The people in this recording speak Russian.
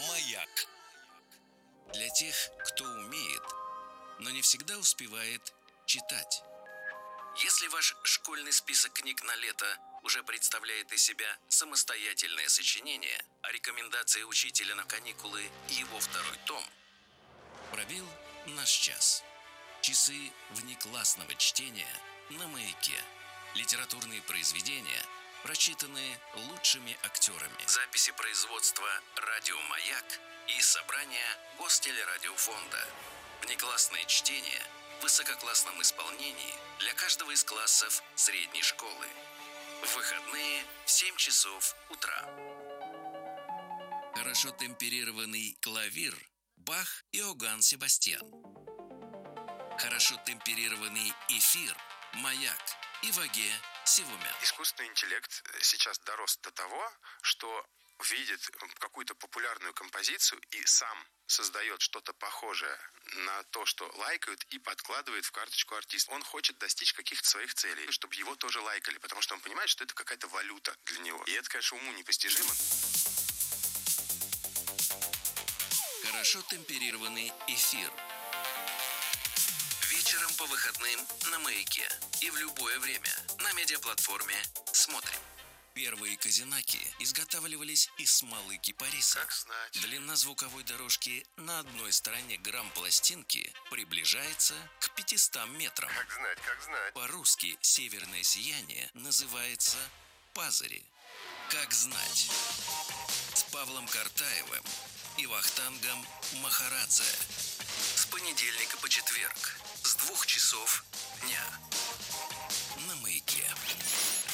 Маяк. Для тех, кто умеет, но не всегда успевает читать. Если ваш школьный список книг на лето уже представляет из себя самостоятельное сочинение, а рекомендации учителя на каникулы его второй том, пробил наш час. Часы внеклассного чтения на Маяке. Литературные произведения, прочитанные лучшими актерами. Записи производства «Радио Маяк» и собрания Гостелерадиофонда. Внеклассное чтение в высококлассном исполнении для каждого из классов средней школы. В выходные в 7 часов утра. Хорошо темперированный клавир Бах и Иоганн Себастьян. Хорошо темперированный эфир Маяк и Ваге Севумян. Искусственный интеллект сейчас дорос до того, что видит какую-то популярную композицию и сам создает что-то похожее на то, что лайкают, и подкладывает в карточку артиста. Он хочет достичь каких-то своих целей, чтобы его тоже лайкали, потому что он понимает, что это какая-то валюта для него. И это, конечно, уму непостижимо. Хорошо темперированный эфир. Вечером по выходным на Маяке и в любое время на медиаплатформе «Смотрим». Первые казинаки изготавливались из смолы кипариса. Как знать. Длина звуковой дорожки на одной стороне грамм-пластинки приближается к 500 метрам. Как знать, как знать. По-русски «Северное сияние» называется «Пазари». Как знать. С Павлом Картаевым и Вахтангом Махарадзе. С понедельника по четверг с 2 часов дня на Маяке.